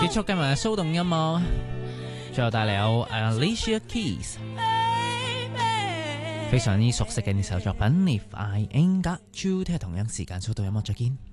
結束今日嘅騷動音樂，最後帶嚟有 Alicia Keys 非常之熟悉嘅呢首作品 If I Ain't Got You， 聽日同樣時間騷動音樂再見。